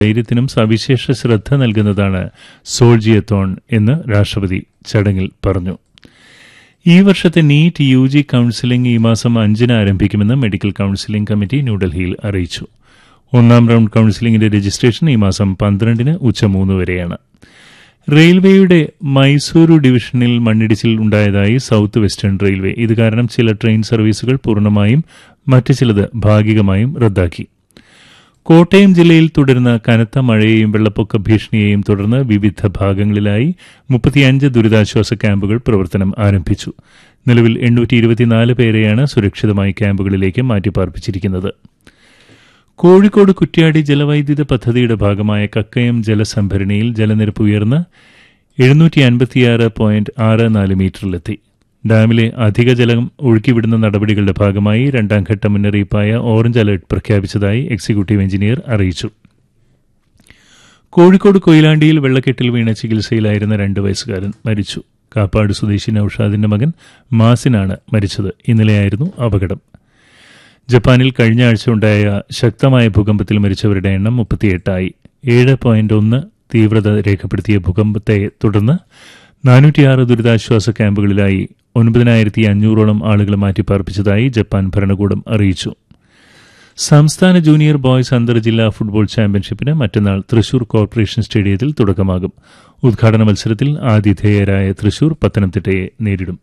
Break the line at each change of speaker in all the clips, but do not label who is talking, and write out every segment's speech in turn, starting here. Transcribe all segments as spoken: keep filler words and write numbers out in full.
ധൈര്യത്തിനും സവിശേഷ ശ്രദ്ധ നൽകുന്നതാണ് സോൾജിയത്തോൺ എന്ന് രാഷ്ട്രപതി ചടങ്ങിൽ പറഞ്ഞു. ഈ വർഷത്തെ നീറ്റ് യു ജി കൌൺസിലിംഗ് ഈ മാസം അഞ്ചിന് ആരംഭിക്കുമെന്ന് മെഡിക്കൽ കൌൺസിലിംഗ് കമ്മിറ്റി ന്യൂഡൽഹിയിൽ അറിയിച്ചു. ഒന്നാം റൌണ്ട് കൌൺസിലിംഗിന്റെ രജിസ്ട്രേഷൻ ഈ മാസം പന്ത്രണ്ടിന് ഉച്ച മൂന്ന് വരെയാണ്. റെയിൽവേയുടെ മൈസൂരു ഡിവിഷനിൽ മണ്ണിടിച്ചിൽ ഉണ്ടായതായി സൌത്ത് വെസ്റ്റേൺ റെയിൽവേ. ഇത് കാരണം ചില ട്രെയിൻ സർവീസുകൾ പൂർണ്ണമായും മറ്റ് ചിലത് ഭാഗികമായും റദ്ദാക്കി. കോട്ടയം ജില്ലയിൽ തുടരുന്ന കനത്ത മഴയെയും വെള്ളപ്പൊക്ക ഭീഷണിയെയും തുടർന്ന് വിവിധ ഭാഗങ്ങളിലായി മുപ്പത്തിയഞ്ച് ദുരിതാശ്വാസ ക്യാമ്പുകൾ പ്രവർത്തനം ആരംഭിച്ചു. നിലവിൽ എണ്ണൂറ്റി ഇരുപത്തിനാല് പേരെയാണ് സുരക്ഷിതമായി ക്യാമ്പുകളിലേക്ക് മാറ്റിപ്പാർപ്പിച്ചിരിക്കുന്നത്. കോഴിക്കോട് കുറ്റ്യാടി ജലവൈദ്യുത പദ്ധതിയുടെ ഭാഗമായ കക്കയം ജലസംഭരണിയിൽ ജലനിരപ്പ് ഉയർന്ന് എഴുന്നൂറ്റി അൻപത്തിയാറ് പോയിന്റ് ആറ് നാല് മീറ്ററിലെത്തി. ഡാമിലെ അധിക ജലം ഒഴുക്കിവിടുന്ന നടപടികളുടെ ഭാഗമായി രണ്ടാംഘട്ട മുന്നറിയിപ്പായ ഓറഞ്ച് അലർട്ട് പ്രഖ്യാപിച്ചതായി എക്സിക്യൂട്ടീവ് എഞ്ചിനീയർ അറിയിച്ചു. കോഴിക്കോട് കൊയിലാണ്ടിയിൽ വെള്ളക്കെട്ടിൽ വീണ ചികിത്സയിലായിരുന്ന രണ്ട് വയസ്സുകാരൻ മരിച്ചു. കാപ്പാട് സ്വദേശി നൌഷാദിന്റെ മകൻ മാസിനാണ് മരിച്ചത്. ഇന്നലെയായിരുന്നു അപകടം. ജപ്പാനിൽ കഴിഞ്ഞ ആഴ്ച ഉണ്ടായ ശക്തമായ ഭൂകമ്പത്തിൽ മരിച്ചവരുടെ എണ്ണം മുപ്പത്തിയെട്ടായി. ഏഴ് പോയിന്റ് ഒന്ന് തീവ്രത രേഖപ്പെടുത്തിയ ഭൂകമ്പത്തെ തുടർന്ന് നാനൂറ്റിയാറ് ദുരിതാശ്വാസ ക്യാമ്പുകളിലായി ഒൻപതിനായിരത്തി അഞ്ഞൂറോളം ആളുകളെ മാറ്റിപ്പാർപ്പിച്ചതായി ജപ്പാൻ ഭരണകൂടം അറിയിച്ചു. സംസ്ഥാന ജൂനിയർ ബോയ്സ് അന്തർ ജില്ലാ ഫുട്ബോൾ ചാമ്പ്യൻഷിപ്പിന് മറ്റന്നാൾ തൃശൂർ കോർപ്പറേഷൻ സ്റ്റേഡിയത്തിൽ തുടക്കമാകും. ഉദ്ഘാടന മത്സരത്തിൽ ആതിഥേയരായ തൃശൂർ പത്തനംതിട്ടയെ നേരിടും.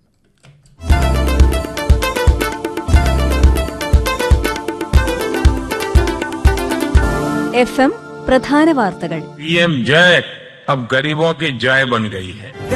എഫ് എം പ്രധാന വാർത്തകൾ.
പി എം ജയ് अब गरीबों की जय बन गई है.